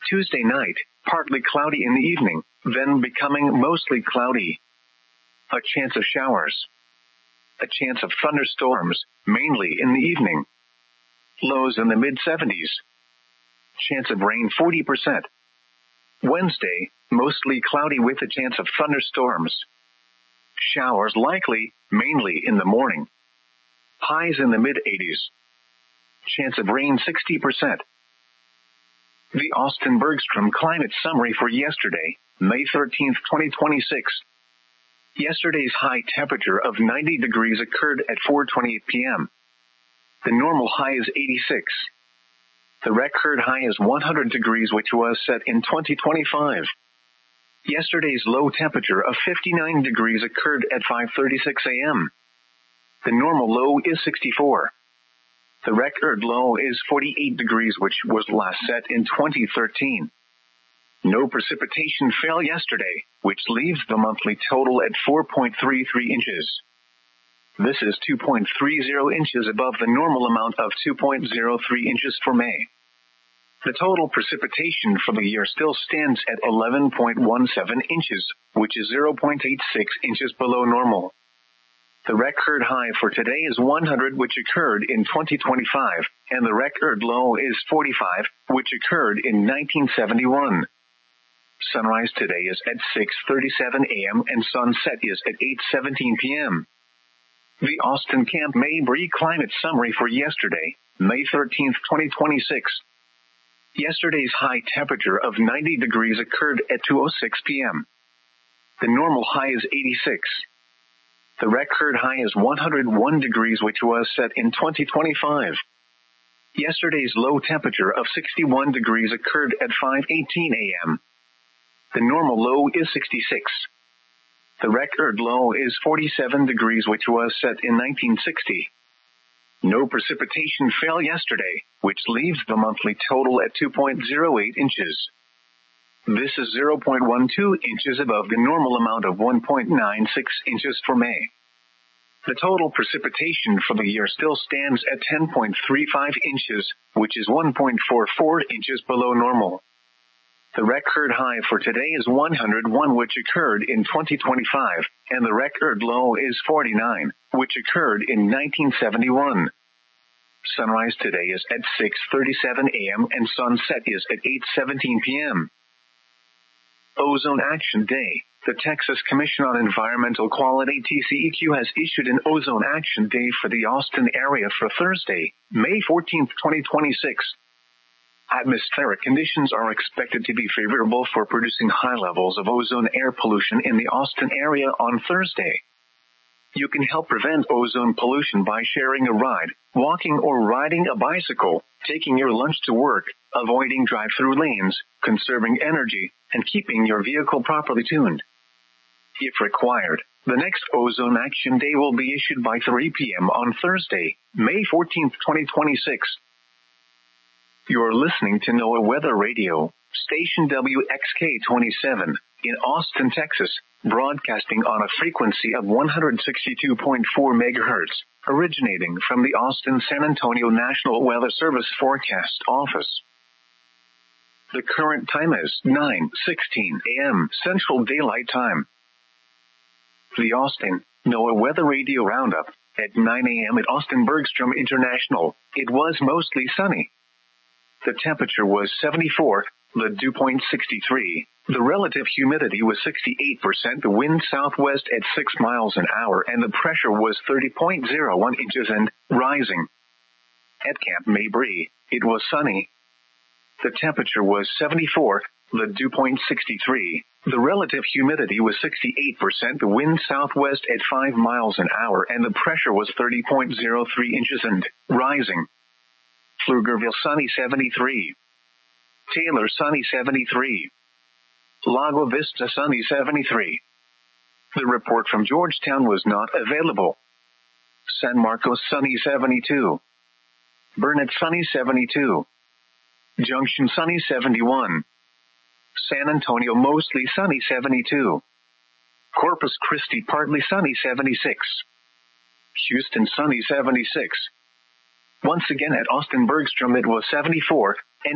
Tuesday night, partly cloudy in the evening, then becoming mostly cloudy. A chance of showers. A chance of thunderstorms, mainly in the evening. Lows in the mid-70s. Chance of rain 40%. Wednesday, mostly cloudy with a chance of thunderstorms. Showers likely, mainly in the morning. Highs in the mid-80s. Chance of rain 60%. The Austin Bergstrom Climate Summary for yesterday, May 13, 2026. Yesterday's high temperature of 90 degrees occurred at 4:28 p.m. The normal high is 86. The record high is 100 degrees, which was set in 2025. Yesterday's low temperature of 59 degrees occurred at 5:36 a.m. The normal low is 64. The record low is 48 degrees, which was last set in 2013. No precipitation fell yesterday, which leaves the monthly total at 4.33 inches. This is 2.30 inches above the normal amount of 2.03 inches for May. The total precipitation for the year still stands at 11.17 inches, which is 0.86 inches below normal. The record high for today is 100, which occurred in 2025, and the record low is 45, which occurred in 1971. Sunrise today is at 6:37 a.m. and sunset is at 8:17 p.m. The Austin Camp Mabry Climate Summary for yesterday, May 13, 2026. Yesterday's high temperature of 90 degrees occurred at 2:06 p.m. The normal high is 86. The record high is 101 degrees, which was set in 2025. Yesterday's low temperature of 61 degrees occurred at 5:18 a.m. The normal low is 66. The record low is 47 degrees, which was set in 1960. No precipitation fell yesterday, which leaves the monthly total at 2.08 inches. This is 0.12 inches above the normal amount of 1.96 inches for May. The total precipitation for the year still stands at 10.35 inches, which is 1.44 inches below normal. The record high for today is 101, which occurred in 2025, and the record low is 49, which occurred in 1971. Sunrise today is at 6:37 a.m. and sunset is at 8:17 p.m. Ozone Action Day. The Texas Commission on Environmental Quality TCEQ has issued an Ozone Action Day for the Austin area for Thursday, May 14, 2026. Atmospheric conditions are expected to be favorable for producing high levels of ozone air pollution in the Austin area on Thursday. You can help prevent ozone pollution by sharing a ride, walking or riding a bicycle, taking your lunch to work, avoiding drive-through lanes, conserving energy, and keeping your vehicle properly tuned. If required, the next Ozone Action Day will be issued by 3 p.m. on Thursday, May 14, 2026. You're listening to NOAA Weather Radio, station WXK-27, in Austin, Texas, broadcasting on a frequency of 162.4 megahertz, originating from the Austin-San Antonio National Weather Service Forecast Office. The current time is 9:16 a.m. Central Daylight Time. The Austin NOAA Weather Radio Roundup. At 9 a.m. at Austin Bergstrom International, it was mostly sunny. The temperature was 74, the dew point 63, the relative humidity was 68%, the wind southwest at 6 miles an hour, and the pressure was 30.01 inches and rising. At Camp Mabry, it was sunny. The temperature was 74, the dew point 63, the relative humidity was 68%, the wind southwest at 5 miles an hour, and the pressure was 30.03 inches and rising. Pflugerville sunny 73. Taylor sunny 73. Lago Vista sunny 73. The report from Georgetown was not available. San Marcos sunny 72. Burnett sunny 72. Junction sunny 71. San Antonio mostly sunny 72. Corpus Christi partly sunny 76. Houston sunny 76. Once again at Austin Bergstrom it was 74, and